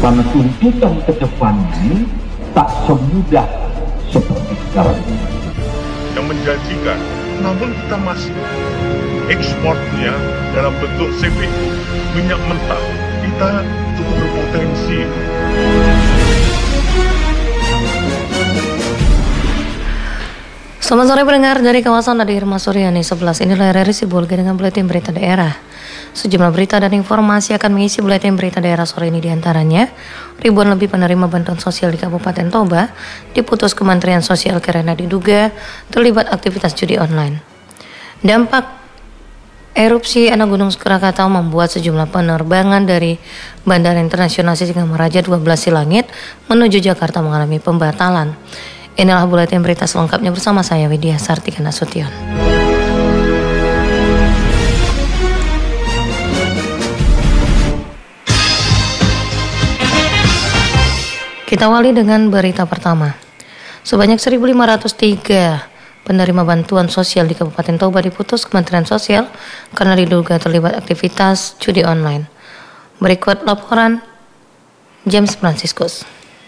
Karena tuntutan ke depan ini tak semudah seperti sekarang ini. Yang menjanjikan, namun kita masih ekspornya dalam bentuk CPO, minyak mentah, kita cukup berpotensi. Selamat sore pendengar dari kawasan Nadir Masuryani 11. Inilah RRI Sibolga dengan buletin berita daerah. Sejumlah berita dan informasi akan mengisi buletin berita daerah sore ini, diantaranya ribuan lebih penerima bantuan sosial di Kabupaten Toba diputus Kementerian Sosial karena diduga terlibat aktivitas judi online. Dampak erupsi anak Gunung Krakatau membuat sejumlah penerbangan dari Bandara Internasional Sisingamaraja 12 Silangit menuju Jakarta mengalami pembatalan. Inilah buletin berita selengkapnya bersama saya Widya Sartika Nasution. Kita awali dengan berita pertama. Sebanyak 1.503 penerima bantuan sosial di Kabupaten Toba diputus Kementerian Sosial karena diduga terlibat aktivitas judi online. Berikut laporan James Franciscus.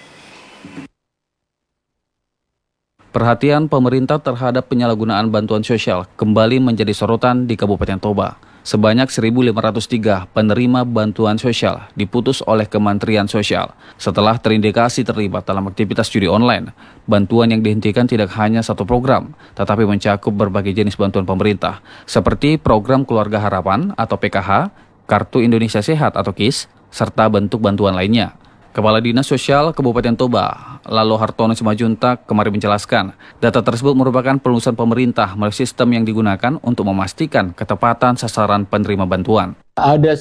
Perhatian pemerintah terhadap penyalahgunaan bantuan sosial kembali menjadi sorotan di Kabupaten Toba. Sebanyak 1.503 penerima bantuan sosial diputus oleh Kementerian Sosial setelah terindikasi terlibat dalam aktivitas judi online. Bantuan yang dihentikan tidak hanya satu program, tetapi mencakup berbagai jenis bantuan pemerintah, seperti Program Keluarga Harapan atau PKH, Kartu Indonesia Sehat atau KIS, serta bentuk bantuan lainnya. Kepala Dinas Sosial Kabupaten Toba, Lalo Hartono Simajuntak, kemarin menjelaskan, data tersebut merupakan penelusuran pemerintah melalui sistem yang digunakan untuk memastikan ketepatan sasaran penerima bantuan. Ada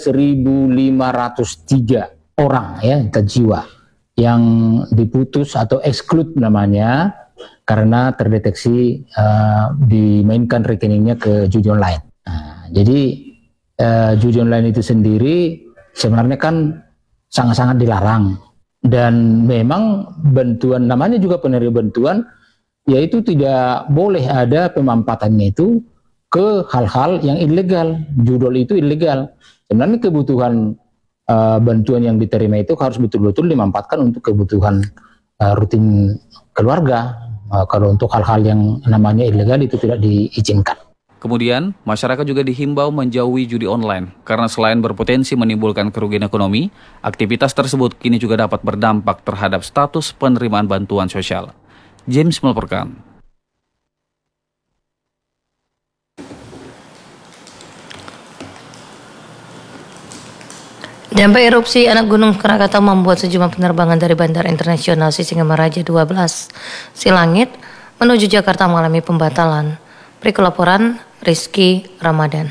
1.503 orang ya, jiwa yang diputus atau exclude namanya karena terdeteksi dimainkan rekeningnya ke judi online. Nah, jadi judi online itu sendiri sebenarnya kan sangat-sangat dilarang, dan memang bantuan namanya juga penerima bantuan, yaitu tidak boleh ada pemampatannya itu ke hal-hal yang ilegal. Judul itu ilegal. Sebenarnya kebutuhan bantuan yang diterima itu harus betul-betul dimanfaatkan untuk kebutuhan rutin keluarga. Kalau untuk hal-hal yang namanya ilegal itu tidak diizinkan. Kemudian, masyarakat juga dihimbau menjauhi judi online karena selain berpotensi menimbulkan kerugian ekonomi, aktivitas tersebut kini juga dapat berdampak terhadap status penerimaan bantuan sosial. James melaporkan. Dampak erupsi anak Gunung Krakatau membuat sejumlah penerbangan dari Bandara Internasional Sisingamaraja 12 Silangit menuju Jakarta mengalami pembatalan. Berikut laporan Rizky Ramadan.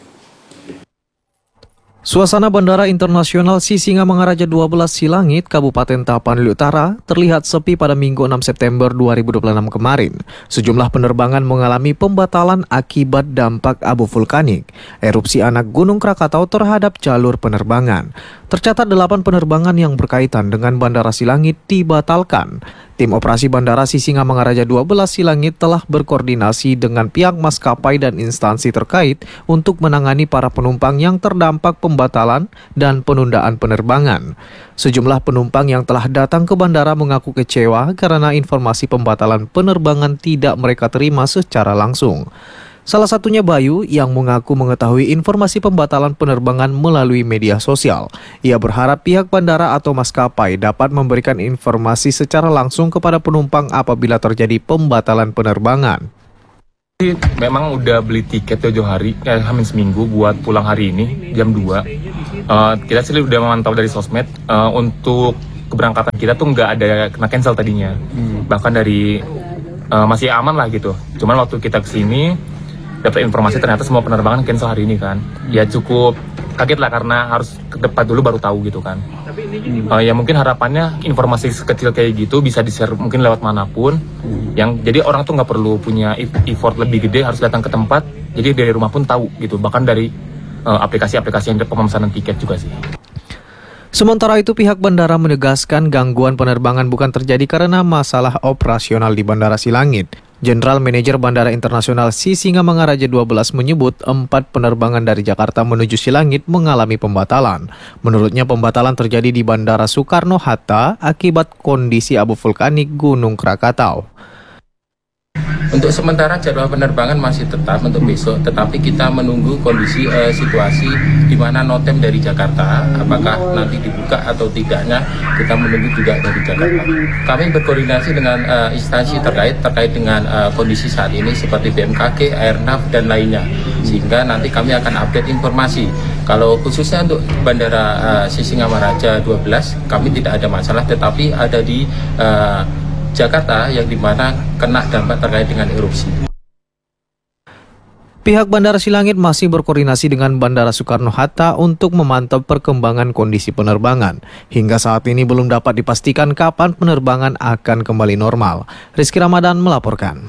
Suasana Bandara Internasional Sisingamaraja 12 Silangit, Kabupaten Tapanuli Utara, terlihat sepi pada Minggu 6 September 2026 kemarin. Sejumlah penerbangan mengalami pembatalan akibat dampak abu vulkanik, erupsi anak Gunung Krakatau terhadap jalur penerbangan. Tercatat 8 penerbangan yang berkaitan dengan Bandara Silangit dibatalkan. Tim operasi Bandara Sisingamaraja 12 Silangit telah berkoordinasi dengan pihak maskapai dan instansi terkait untuk menangani para penumpang yang terdampak pembatalan dan penundaan penerbangan. Sejumlah penumpang yang telah datang ke bandara mengaku kecewa karena informasi pembatalan penerbangan tidak mereka terima secara langsung. Salah satunya Bayu yang mengaku mengetahui informasi pembatalan penerbangan melalui media sosial. Ia berharap pihak bandara atau maskapai dapat memberikan informasi secara langsung kepada penumpang apabila terjadi pembatalan penerbangan. Memang udah beli tiket jauh hari, hamin seminggu buat pulang hari ini jam 2. Kita sih udah memantau dari sosmed, untuk keberangkatan kita tuh nggak ada kena cancel tadinya. Bahkan dari masih aman lah gitu. Cuman waktu kita kesini dapat informasi ternyata semua penerbangan cancel hari ini kan. Ya cukup kaget lah karena harus ke depan dulu baru tahu gitu kan. Ya mungkin harapannya informasi sekecil kayak gitu bisa di-share mungkin lewat manapun. Yang jadi orang tuh nggak perlu punya effort lebih gede harus datang ke tempat. Jadi dari rumah pun tahu gitu. Bahkan dari aplikasi-aplikasi yang ada pemesanan tiket juga sih. Sementara itu pihak bandara menegaskan gangguan penerbangan bukan terjadi karena masalah operasional di Bandara Silangit. Jenderal Manajer Bandara Internasional Sisingamangaraja 12 menyebut 4 penerbangan dari Jakarta menuju Silangit mengalami pembatalan. Menurutnya pembatalan terjadi di Bandara Soekarno-Hatta akibat kondisi abu vulkanik Gunung Krakatau. Untuk sementara jadwal penerbangan masih tetap untuk besok, tetapi kita menunggu kondisi situasi di mana notem dari Jakarta, apakah nanti dibuka atau tidaknya, kita menunggu juga dari Jakarta. Kami berkoordinasi dengan instansi terkait dengan kondisi saat ini seperti BMKG, Airnav, dan lainnya, sehingga nanti kami akan update informasi. Kalau khususnya untuk Bandara Sisingamangaraja 12, kami tidak ada masalah, tetapi ada di Jakarta yang dimana kena dampak terkait dengan erupsi. Pihak Bandara Silangit masih berkoordinasi dengan Bandara Soekarno-Hatta untuk memantau perkembangan kondisi penerbangan. Hingga saat ini belum dapat dipastikan kapan penerbangan akan kembali normal. Rizky Ramadan melaporkan.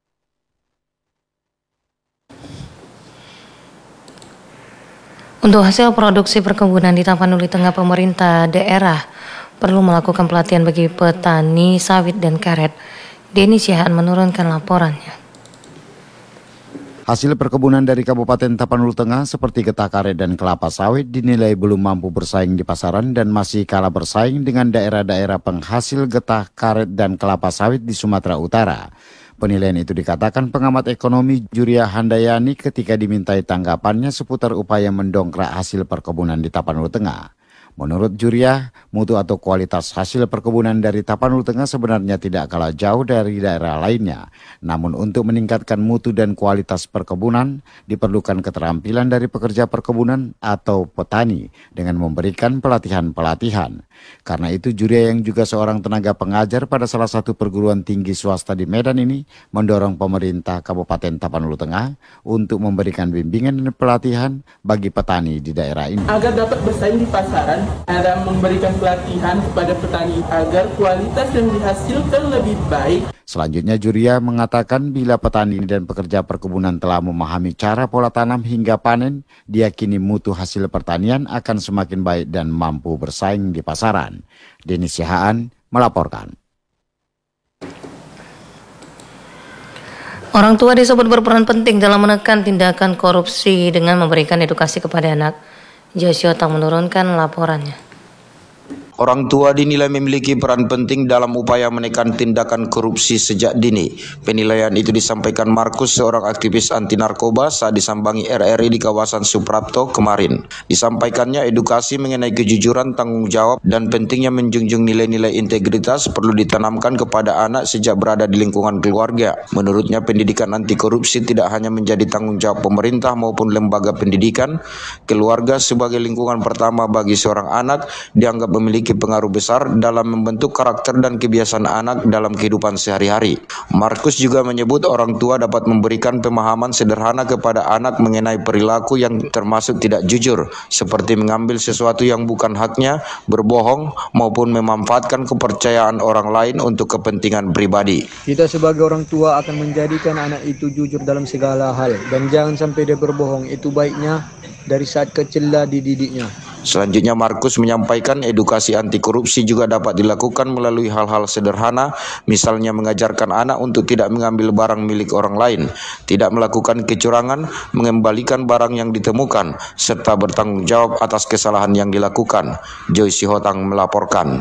Untuk hasil produksi perkebunan di Tapanuli Tengah, pemerintah daerah perlu melakukan pelatihan bagi petani sawit dan karet. Denny Sihaan menurunkan laporannya. Hasil perkebunan dari Kabupaten Tapanuli Tengah seperti getah karet dan kelapa sawit dinilai belum mampu bersaing di pasaran dan masih kalah bersaing dengan daerah-daerah penghasil getah karet dan kelapa sawit di Sumatera Utara. Penilaian itu dikatakan pengamat ekonomi Juria Handayani ketika dimintai tanggapannya seputar upaya mendongkrak hasil perkebunan di Tapanuli Tengah. Menurut Juria, mutu atau kualitas hasil perkebunan dari Tapanuli Tengah sebenarnya tidak kalah jauh dari daerah lainnya. Namun untuk meningkatkan mutu dan kualitas perkebunan, diperlukan keterampilan dari pekerja perkebunan atau petani dengan memberikan pelatihan-pelatihan. Karena itu Juria yang juga seorang tenaga pengajar pada salah satu perguruan tinggi swasta di Medan ini mendorong pemerintah Kabupaten Tapanuli Tengah untuk memberikan bimbingan dan pelatihan bagi petani di daerah ini. Agar dapat bersaing di pasaran, ada memberikan pelatihan kepada petani agar kualitas yang dihasilkan lebih baik. Selanjutnya Juria mengatakan bila petani dan pekerja perkebunan telah memahami cara pola tanam hingga panen, diyakini mutu hasil pertanian akan semakin baik dan mampu bersaing di pasaran. Denny Sihaan melaporkan. Orang tua disebut berperan penting dalam menekan tindakan korupsi dengan memberikan edukasi kepada anak. Joshua tak menurunkan laporannya. Orang tua dinilai memiliki peran penting dalam upaya menekan tindakan korupsi sejak dini. Penilaian itu disampaikan Markus, seorang aktivis anti narkoba saat disambangi RRI di kawasan Suprapto kemarin. Disampaikannya edukasi mengenai kejujuran, tanggung jawab, dan pentingnya menjunjung nilai-nilai integritas perlu ditanamkan kepada anak sejak berada di lingkungan keluarga. Menurutnya pendidikan anti korupsi tidak hanya menjadi tanggung jawab pemerintah maupun lembaga pendidikan. Keluarga sebagai lingkungan pertama bagi seorang anak dianggap memiliki pengaruh besar dalam membentuk karakter dan kebiasaan anak dalam kehidupan sehari-hari. Markus juga menyebut orang tua dapat memberikan pemahaman sederhana kepada anak mengenai perilaku yang termasuk tidak jujur, seperti mengambil sesuatu yang bukan haknya, berbohong, maupun memanfaatkan kepercayaan orang lain untuk kepentingan pribadi. Kita sebagai orang tua akan menjadikan anak itu jujur dalam segala hal dan jangan sampai dia berbohong. Itu baiknya dari saat kecillah dididiknya. Selanjutnya Markus menyampaikan edukasi anti korupsi juga dapat dilakukan melalui hal-hal sederhana, misalnya mengajarkan anak untuk tidak mengambil barang milik orang lain, tidak melakukan kecurangan, mengembalikan barang yang ditemukan, serta bertanggung jawab atas kesalahan yang dilakukan. Joy Sihotang melaporkan.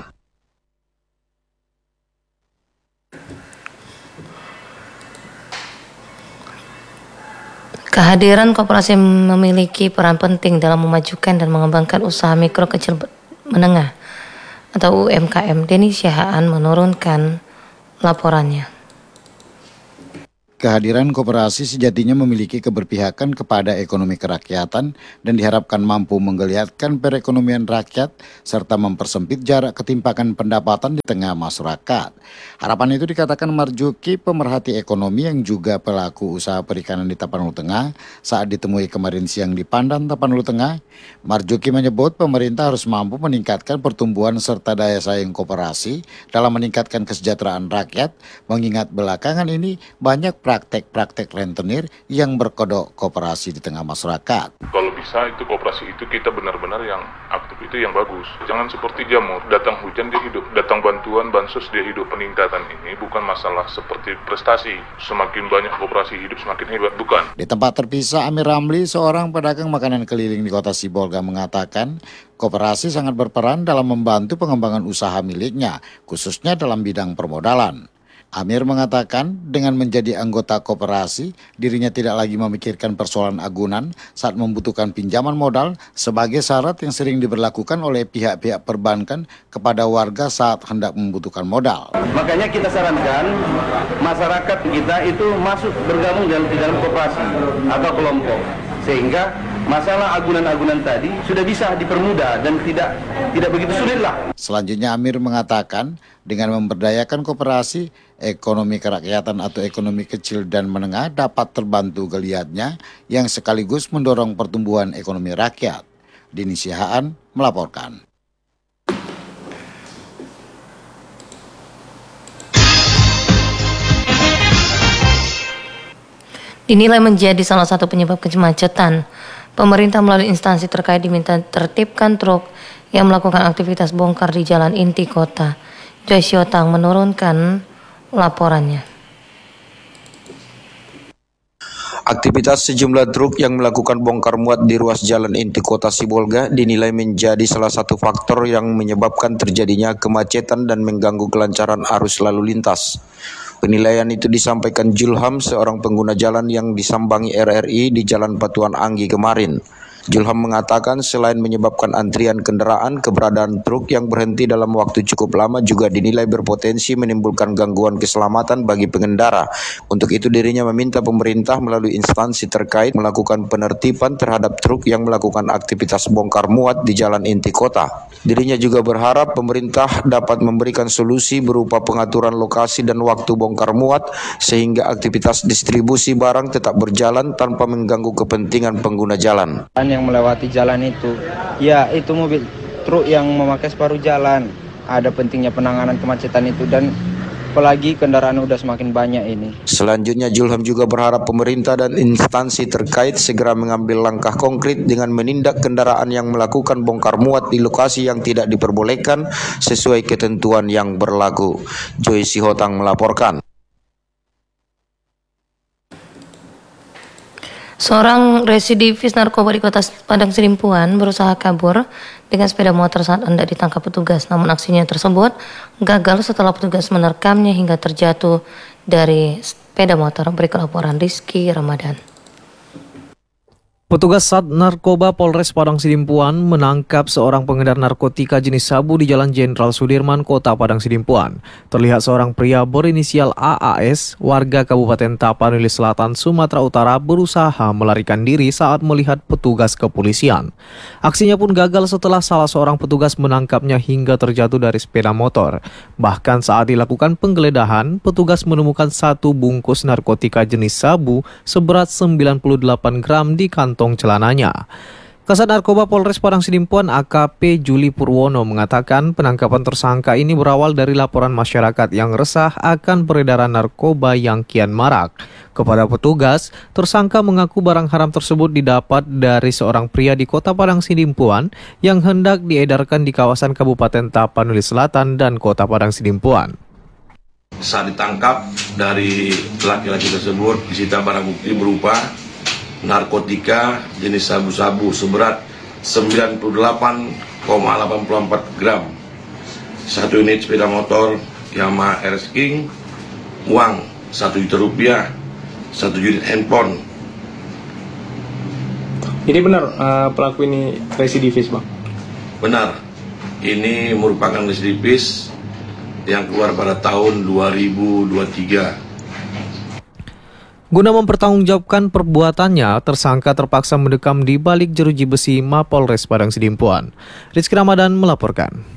Kehadiran koperasi memiliki peran penting dalam memajukan dan mengembangkan usaha mikro kecil menengah atau UMKM. Denny Sihaan menurunkan laporannya. Kehadiran koperasi sejatinya memiliki keberpihakan kepada ekonomi kerakyatan dan diharapkan mampu menggeliatkan perekonomian rakyat serta mempersempit jarak ketimpangan pendapatan di tengah masyarakat. Harapan itu dikatakan Marjuki, pemerhati ekonomi yang juga pelaku usaha perikanan di Tapanuli Tengah saat ditemui kemarin siang di Pandan, Tapanuli Tengah. Marjuki menyebut pemerintah harus mampu meningkatkan pertumbuhan serta daya saing koperasi dalam meningkatkan kesejahteraan rakyat, mengingat belakangan ini banyak praktek-praktek rentenir yang berkodok koperasi di tengah masyarakat. Kalau bisa itu koperasi itu kita benar-benar yang aktif itu yang bagus. Jangan seperti jamur, datang hujan dia hidup, datang bantuan bansos dia hidup. Peningkatan ini bukan masalah seperti prestasi. Semakin banyak koperasi hidup semakin hebat, bukan. Di tempat terpisah, Amir Ramli, seorang pedagang makanan keliling di kota Sibolga, mengatakan koperasi sangat berperan dalam membantu pengembangan usaha miliknya, khususnya dalam bidang permodalan. Amir mengatakan dengan menjadi anggota koperasi, dirinya tidak lagi memikirkan persoalan agunan saat membutuhkan pinjaman modal sebagai syarat yang sering diberlakukan oleh pihak-pihak perbankan kepada warga saat hendak membutuhkan modal. Makanya kita sarankan masyarakat kita itu masuk bergabung di dalam koperasi atau kelompok, sehingga masalah agunan-agunan tadi sudah bisa dipermudah dan tidak begitu sulit lah. Selanjutnya Amir mengatakan dengan memberdayakan koperasi, ekonomi kerakyatan atau ekonomi kecil dan menengah dapat terbantu geliatnya yang sekaligus mendorong pertumbuhan ekonomi rakyat. Dini Sihaan melaporkan. Dinilai menjadi salah satu penyebab kemacetan. Pemerintah melalui instansi terkait diminta tertibkan truk yang melakukan aktivitas bongkar di jalan inti kota. Joy Siotang menurunkan laporannya. Aktivitas sejumlah truk yang melakukan bongkar muat di ruas jalan inti kota Sibolga dinilai menjadi salah satu faktor yang menyebabkan terjadinya kemacetan dan mengganggu kelancaran arus lalu lintas. Penilaian itu disampaikan Julham, seorang pengguna jalan yang disambangi RRI di Jalan Batuan Anggi kemarin. Julham mengatakan selain menyebabkan antrian kendaraan, keberadaan truk yang berhenti dalam waktu cukup lama juga dinilai berpotensi menimbulkan gangguan keselamatan bagi pengendara. Untuk itu dirinya meminta pemerintah melalui instansi terkait melakukan penertiban terhadap truk yang melakukan aktivitas bongkar muat di jalan inti kota. Dirinya juga berharap pemerintah dapat memberikan solusi berupa pengaturan lokasi dan waktu bongkar muat sehingga aktivitas distribusi barang tetap berjalan tanpa mengganggu kepentingan pengguna jalan. Yang melewati jalan itu, ya itu mobil truk yang memakai separuh jalan. Ada pentingnya penanganan kemacetan itu dan apalagi kendaraan udah semakin banyak ini. Selanjutnya Julham juga berharap pemerintah dan instansi terkait segera mengambil langkah konkret dengan menindak kendaraan yang melakukan bongkar muat di lokasi yang tidak diperbolehkan sesuai ketentuan yang berlaku. Joy Sihotang melaporkan. Seorang residivis narkoba di kota Padang Sidimpuan berusaha kabur dengan sepeda motor saat hendak ditangkap petugas. Namun aksinya tersebut gagal setelah petugas menerkamnya hingga terjatuh dari sepeda motor. Berikut laporan Rizky Ramadan. Petugas Sat Narkoba Polres Padang Sidimpuan menangkap seorang pengedar narkotika jenis sabu di Jalan Jenderal Sudirman, Kota Padang Sidimpuan. Terlihat seorang pria berinisial AAS, warga Kabupaten Tapanuli Selatan, Sumatera Utara, berusaha melarikan diri saat melihat petugas kepolisian. Aksinya pun gagal setelah salah seorang petugas menangkapnya hingga terjatuh dari sepeda motor. Bahkan saat dilakukan penggeledahan, petugas menemukan satu bungkus narkotika jenis sabu seberat 98 gram di kantong celananya. Kasat Narkoba Polres Padang Sidimpuan AKP Juli Purwono mengatakan penangkapan tersangka ini berawal dari laporan masyarakat yang resah akan peredaran narkoba yang kian marak. Kepada petugas, tersangka mengaku barang haram tersebut didapat dari seorang pria di Kota Padang Sidimpuan yang hendak diedarkan di kawasan Kabupaten Tapanuli Selatan dan Kota Padang Sidimpuan. Saat ditangkap dari laki-laki tersebut disita barang bukti berupa narkotika jenis sabu-sabu seberat 98,84 gram, 1 unit sepeda motor Yamaha RS King, uang 1 juta rupiah, 1 unit handphone. Jadi benar pelaku ini residivis, Bang? Benar, ini merupakan residivis yang keluar pada tahun 2023. Guna mempertanggungjawabkan perbuatannya, tersangka terpaksa mendekam di balik jeruji besi Mapolres Padang Sidimpuan. Rizky Ramadan melaporkan.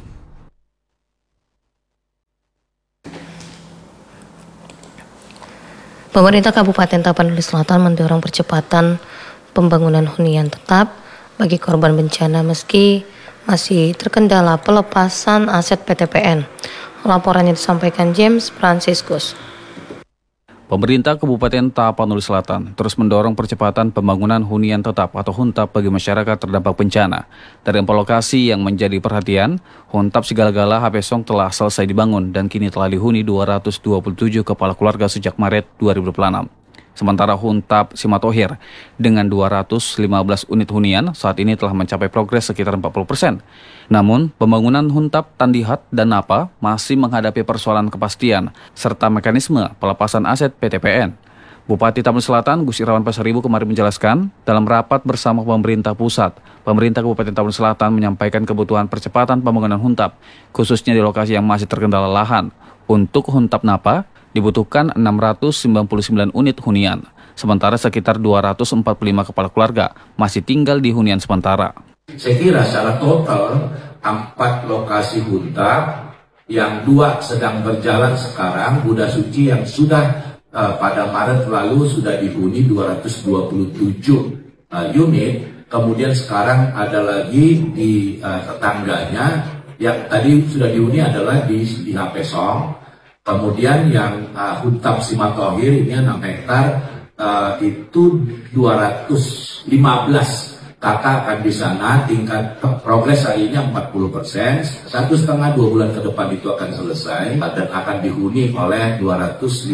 Pemerintah Kabupaten Tapanuli Selatan mendorong percepatan pembangunan hunian tetap bagi korban bencana meski masih terkendala pelepasan aset PTPN. Laporannya disampaikan James Franciscus. Pemerintah Kabupaten Tapanuli Selatan terus mendorong percepatan pembangunan hunian tetap atau huntap bagi masyarakat terdampak bencana. Dari 4 lokasi yang menjadi perhatian, huntap Sigala-Gala Hapesong telah selesai dibangun dan kini telah dihuni 227 kepala keluarga sejak Maret 2026. Sementara huntap Simatohir dengan 215 unit hunian saat ini telah mencapai progres sekitar 40%. Namun, pembangunan huntap Tandihat dan Napa masih menghadapi persoalan kepastian serta mekanisme pelepasan aset PTPN. Bupati Tapanuli Selatan Gus Irawan Pasaribu kemarin menjelaskan dalam rapat bersama pemerintah pusat, pemerintah Kabupaten Tapanuli Selatan menyampaikan kebutuhan percepatan pembangunan huntap, khususnya di lokasi yang masih terkendala lahan. Untuk huntap Napa, dibutuhkan 699 unit hunian, sementara sekitar 245 kepala keluarga masih tinggal di hunian sementara. Saya kira secara total 4 lokasi huntap yang 2 sedang berjalan sekarang, Buddha Suci yang sudah pada Maret lalu sudah dihuni 227 unit, kemudian sekarang ada lagi di tetangganya yang tadi sudah dihuni adalah di Hapesong. Kemudian yang huntap Simatohir ini 6 hektar itu 215 kakak akan di sana, tingkat progres hari ini 40%, 1,5-2 bulan ke depan itu akan selesai dan akan dihuni oleh 215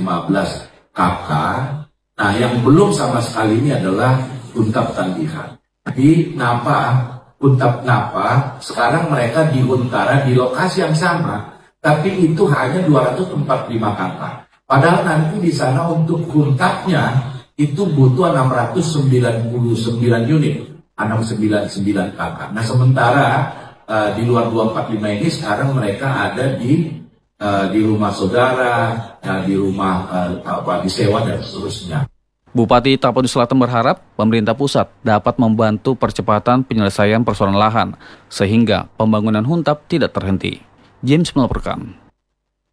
kakak. Nah yang belum sama sekali ini adalah huntap Tandihat. Di Napa, huntap Napa sekarang mereka dihuntara di lokasi yang sama, tapi itu hanya 245 kakak. Padahal nanti di sana untuk huntapnya itu butuh 699 unit, 699 kakak. Nah sementara di luar 245 ini sekarang mereka ada di rumah saudara, di rumah disewa dan seterusnya. Bupati Tapanuli Selatan berharap pemerintah pusat dapat membantu percepatan penyelesaian persoalan lahan sehingga pembangunan huntap tidak terhenti. James melaporkan.